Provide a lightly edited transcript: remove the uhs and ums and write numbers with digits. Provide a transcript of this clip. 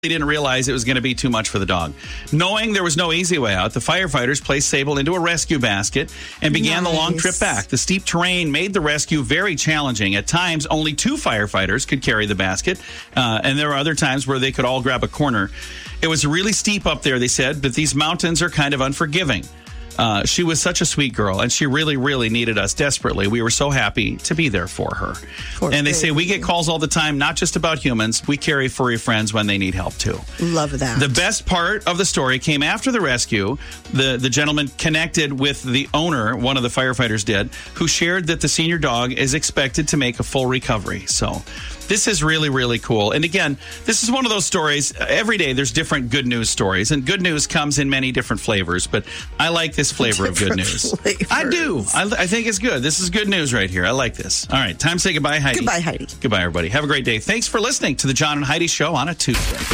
didn't realize it was going to be too much for the dog. Knowing there was no easy way out, the firefighters placed Sable into a rescue basket and began the long trip back. The steep terrain made the rescue very challenging. At times, only 2 firefighters could carry the basket, and there were other times where they could all grab a corner. It was really steep up there, they said, but these mountains are kind of unforgiving. She was such a sweet girl, and she really, really needed us desperately. We were so happy to be there for her. And they say we get calls all the time, not just about humans. We carry furry friends when they need help, too. Love that. The best part of the story came after the rescue. The gentleman connected with the owner, one of the firefighters did, who shared that the senior dog is expected to make a full recovery. So this is really, really cool. And again, this is one of those stories. Every day there's different good news stories, and good news comes in many different flavors. But I like this flavor of good news. Flavors. I do. I think it's good. This is good news right here. I like this. All right, time to say goodbye, Heidi. Goodbye, Heidi. Goodbye, everybody. Have a great day. Thanks for listening to the John and Heidi Show on a Tuesday.